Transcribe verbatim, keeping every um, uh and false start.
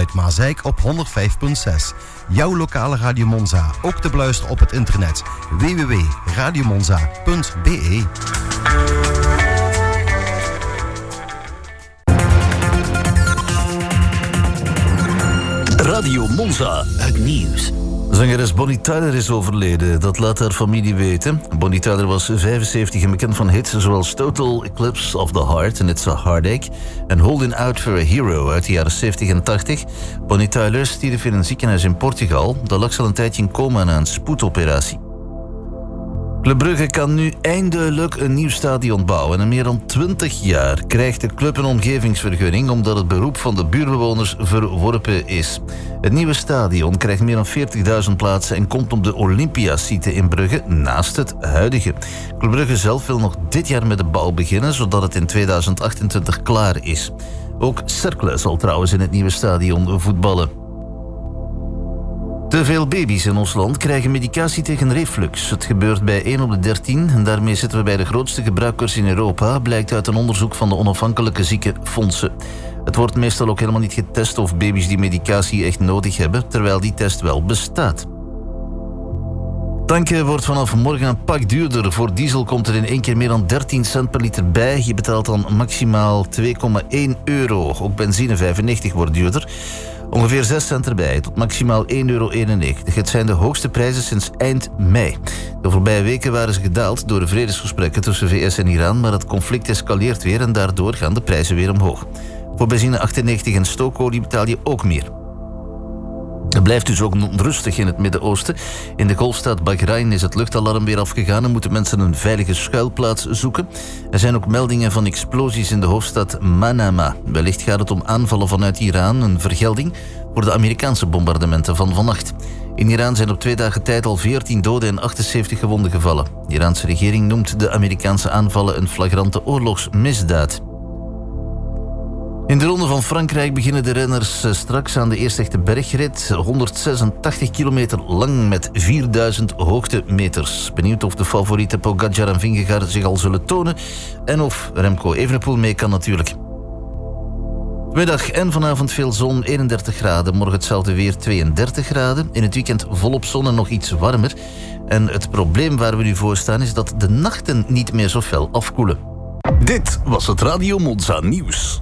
vanuit Maasijk op honderd vijf komma zes. Jouw lokale Radio Monza, ook te beluisteren op het internet w w w punt radio monza punt b e. Radio Monza, het nieuws. Zangeres Bonnie Tyler is overleden, dat laat haar familie weten. Bonnie Tyler was vijfenzeventig en bekend van hits zoals Total Eclipse of the Heart en It's a Heartache en Holding Out for a Hero uit de jaren zeventig en tachtig. Bonnie Tyler stierf in een ziekenhuis in Portugal. Daar lag ze al een tijdje in coma na een spoedoperatie. Club Brugge kan nu eindelijk een nieuw stadion bouwen. Na meer dan twintig jaar krijgt de club een omgevingsvergunning omdat het beroep van de buurtbewoners verworpen is. Het nieuwe stadion krijgt meer dan veertigduizend plaatsen en komt op de Olympiasite in Brugge naast het huidige. Club Brugge zelf wil nog dit jaar met de bouw beginnen, zodat het in tweeduizend achtentwintig klaar is. Ook Cercle zal trouwens in het nieuwe stadion voetballen. Te veel baby's in ons land krijgen medicatie tegen reflux. Het gebeurt bij één op de dertien en daarmee zitten we bij de grootste gebruikers in Europa, blijkt uit een onderzoek van de onafhankelijke ziekenfondsen. Het wordt meestal ook helemaal niet getest of baby's die medicatie echt nodig hebben, terwijl die test wel bestaat. Tanken wordt vanaf morgen een pak duurder. Voor diesel komt er in één keer meer dan dertien cent per liter bij. Je betaalt dan maximaal twee komma één euro. Ook benzine vijfennegentig wordt duurder. Ongeveer zes cent erbij, tot maximaal één euro eenennegentig. Het zijn de hoogste prijzen sinds eind mei. De voorbije weken waren ze gedaald door de vredesgesprekken tussen V S en Iran, maar het conflict escaleert weer en daardoor gaan de prijzen weer omhoog. Voor benzine achtennegentig en stookolie betaal je ook meer. Het blijft dus ook onrustig in het Midden-Oosten. In de golfstaat Bahrein is het luchtalarm weer afgegaan en moeten mensen een veilige schuilplaats zoeken. Er zijn ook meldingen van explosies in de hoofdstad Manama. Wellicht gaat het om aanvallen vanuit Iran, een vergelding voor de Amerikaanse bombardementen van vannacht. In Iran zijn op twee dagen tijd al veertien doden en achtenzeventig gewonden gevallen. De Iraanse regering noemt de Amerikaanse aanvallen een flagrante oorlogsmisdaad. In de Ronde van Frankrijk beginnen de renners straks aan de eerste echte bergrit. honderdzesentachtig kilometer lang met vierduizend hoogtemeters. Benieuwd of de favorieten Pogacar en Vingegaard zich al zullen tonen. En of Remco Evenepoel mee kan natuurlijk. Middag en vanavond veel zon, eenendertig graden. Morgen hetzelfde weer, tweeëndertig graden. In het weekend volop zon en nog iets warmer. En het probleem waar we nu voor staan is dat de nachten niet meer zo fel afkoelen. Dit was het Radio Monza nieuws.